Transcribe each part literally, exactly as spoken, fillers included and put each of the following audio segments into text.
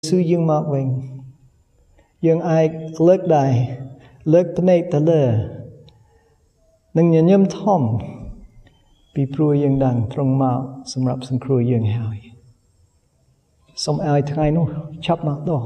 ស៊ូយើងមកវិញយើងអាចលើកដៃលើកភ្នែកទៅលើនឹងញញឹមធំពីព្រោះយើងដឹងត្រង់មកសម្រាប់សង្គ្រោះយើងហើយសូមឲ្យថ្ងៃនោះឆាប់មកដល់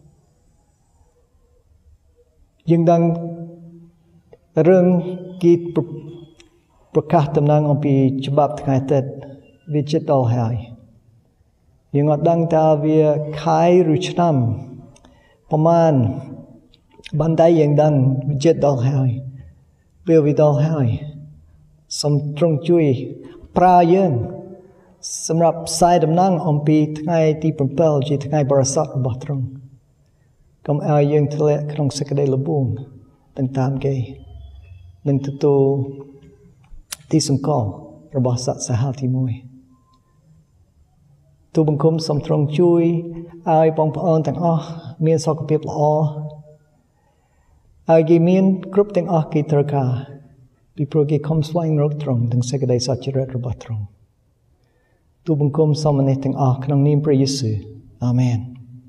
យើងដឹងរឿងគីប្រកាសតំណាងអំពីច្បាប់ថ្ងៃទឹកវាជិតដល់ហើយយើងអត់ដឹងតើវាខែឬឆ្នាំប្រហែលបណ្ដៃយើងដឹងវាជិតដល់ហើយពេលវាដល់ហើយសូមទ្រង់ជួយប្រើយើងសម្រាប់ផ្សាយតំណងអំពីថ្ងៃទី7ជាថ្ងៃបរិសុទ្ធរបស់ទ្រង់កុំឲ្យយើងធ្លាក់ក្នុងសេចក្តីល្បួងទាំងតាមគេនឹងទទួលទីសង្កល់របស់សត្វសាហាវទី1ទូបង្គំសូមទ្រង់ជួយឲ្យបងប្អូនទាំងអស់មានសុខភាពល្អឲ្យគេមានគ្រប់ទាំងអស់គេត្រូវការពីព្រោះគេខំស្វែងរកទ្រង់ទាំងសេចក្តីសុចរិតរបស់ទ្រង់ទូបង្គំសូមនេះទាំងអស់ក្នុងនាមព្រះយេស៊ូវអាមែន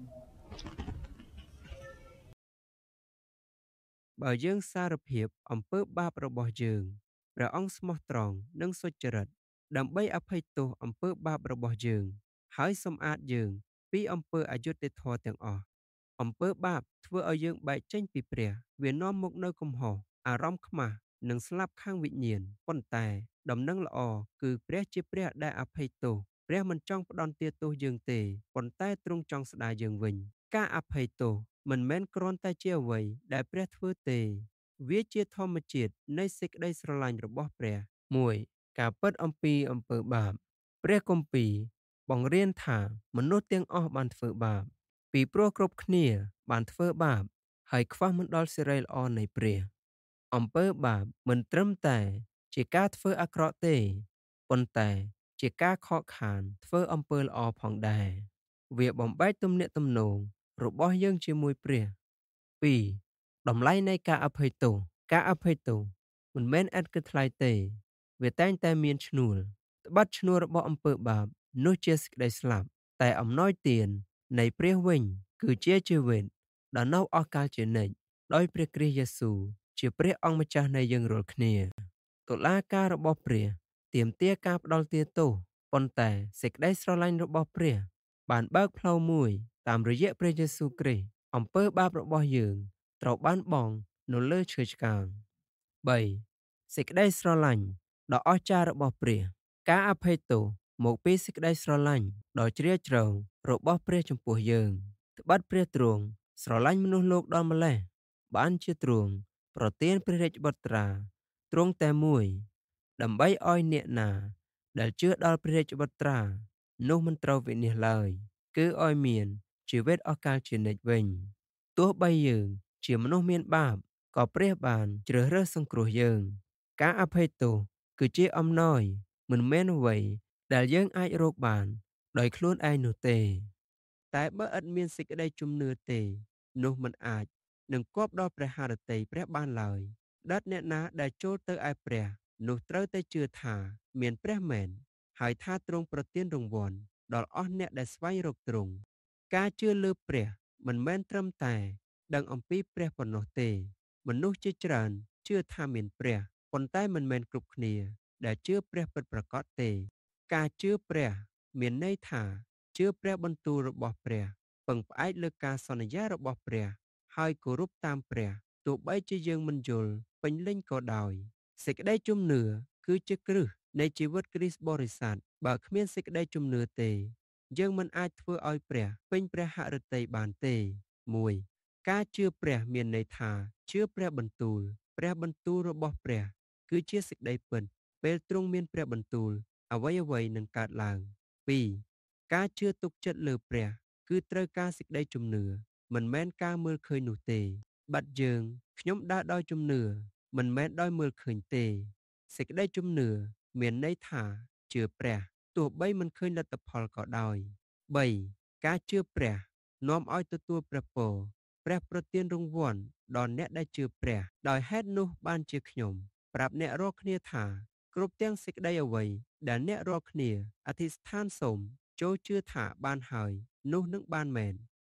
បើយើងសារភាពអំពើបាបរបស់យើងព្រះអង្គស្មោះត្រង់និងសុចរិតដើម្បីអភ័យទោសអំពើបាបរបស់យើងហើយសម្អាតយើងពីអំពើអយុត្តិធម៌ទាំងអស់អំពើបាបធ្វើឲ្យយើងបែកចេញពីព្រះវានាំមកនៅកំហុសអារម្មណ៍ខ្មាស់និងស្លាប់ខាងវិញ្ញាណប៉ុន្តែដំណឹងល្អគឺព្រះជាព្រះដែលអភ័យទោសព្រះមិនចង់ផ្ដន់ទាទោសយើងទេប៉ុន្តែទ្រង់ចង់ស្ដារយើងវិញការអភ័យទោសមិនមែនគ្រាន់តែជាអ្វីដែលព្រះធ្វើទេវាជាធម្មជាតិនៃសេចក្តីស្រឡាញ់របស់ព្រះមួយការពិតអំពីអំពើបាបព្រះគម្ពីរបង្រៀនថាមនុស្សទាំងអស់បានធ្វើបាបពីព្រោះគ្រប់គ្នាបានធ្វើបាបហើយខ្វះមិនដល់សិរីល្អនៃព្រះអំពើបាបមិនត្រឹមតែជាការធ្វើអាក្រក់ទេប៉ុន្តែជាការខកខានធ្វើអំពើល្អផងដែរវាបំបែកទំនាក់ទំនងរបស់យើងជាមួយព្រះពីរតម្លៃនៃការអភ័យទោសការអភ័យទោសមិនមែនឥតគិតថ្លៃទេវាតែងតែមានឈ្នួលត្បិតឈ្នួលរបស់អំពើបាបនោះជាសេចក្តីស្លាប់តែអំណោយទាននៃព្រះវិញគឺជាជីវិតដ៏នៅអស់កលជានិច្ចដោយព្រះគ្រីស្ទយេស៊ូវជាព្រះអង្គម្ចាស់នៃយើងរាល់គ្នាតុលាការរបស់ព្រះទាមទារការផ្ដន្ទាទោសប៉ុន្តែសេចក្តីស្រឡាញ់របស់ព្រះបានបើកផ្លូវមួយតាមរយៈព្រះយេស៊ូវគ្រីស្ទអំពើបាបរបស់យើងត្រូវបានបង់នៅលើឈើឆ្កាងបីសេចក្តីស្រឡាញ់ដ៏អស្ចារ្យរបស់ព្រះការអភ័យទោសមកពីសេចក្តីស្រឡាញ់ដ៏ជ្រាលជ្រៅរបស់ព្រះចំពោះយើងត្បិតព្រះទ្រង់ស្រឡាញ់មនុស្សលោកដល់ម្ល៉េះបានជាទ្រង់ប្រទានព្រះរាជបុត្រាទ្រង់តែមួយដើម្បីឲ្យអ្នកណាដែលជឿដល់ព្រះរាជបុត្រានោះមិនត្រូវវិនាសឡើយគឺឲ្យមានជីវិតអស់កលជានិច្ចវិញទោះបីយើងជាមនុស្សមានបាបក៏ព្រះបានជ្រើសរើសសង្គ្រោះយើងការអភ័យទោសគឺជាអំណោយមិនមែនអ្វីដែលយើងអាចរកបានដោយខ្លួនឯងនោះទេតែបើឥតមានសេចក្តីជំនឿទេនោះមិនអាចនឹងគប់ដល់ព្រះハរតីព្រះបានឡើយដិតអ្នកណាដែលចូលទៅឯព្រះនោះត្រូវតែជឿថាមានព្រះមែនហើយថាទ្រង់ប្រទានរង្វាន់ដល់អស់អ្នកដែលស្វែងរកទ្រង់ការជឿលើព្រះមិនមែនត្រឹមតែដឹងអំពីព្រះប៉ុណ្ណោះទេមនុស្សជាច្រើនជឿថាមានព្រះប៉ុន្តែមិនមែនគ្រប់គ្នាដែលជឿព្រះពិតប្រាកដទេការជឿព្រះមានន័យថាជឿព្រះបន្ទូលរបស់ព្រះពឹងផ្អែកលើការសន្យារបស់ព្រះហើយគោរពតាមព្រះទោះបីជាយើងមិនយល់ពេញលេញក៏ដោយសេចក្តីជំនឿគឺជាគ្រឹះនៃជីវិតគ្រីស្ទបរិស័ទបើគ្មានសេចក្តីជំនឿទេយើងមិនអាចធ្វើឲ្យព្រះពេញព្រះハរតីបានទេមួយការជឿព្រះមានន័យថាជឿព្រះបន្ទូលព្រះបន្ទូលរបស់ព្រះគឺជាសេចក្តីពិតពេលទ្រង់មានព្រះបន្ទូលអ្វីអ្វីនឹងកើតឡើងពីរការជឿទុកចិត្តលើព្រះគឺត្រូវការសេចក្តីជំនឿមិនមែនការមើលឃើញនោះទេបាត់យើងខ្ញុំដើរដោយជំនឿមិនមែនដោយមើលឃើញទេសេចក្តីជំនឿមានន័យថាជឿព្រះទោះបីមិនឃើញលទ្ធផលក៏ដោយបីការជឿព្រះនាំឲ្យទទួលព្រះពរព្រះប្រទានរង្វាន់ដល់អ្នកដែលជឿព្រះដោយហេតុនោះបានជាខ្ញុំប្រាប់អ្នករាល់គ្នាថាគ្រប់ទាំងសេចក្តីអ្វីដែលអ្នករាល់គ្នាអធិស្ឋានសូមចូលជឿថាបានហើយនោះនឹងបានមែន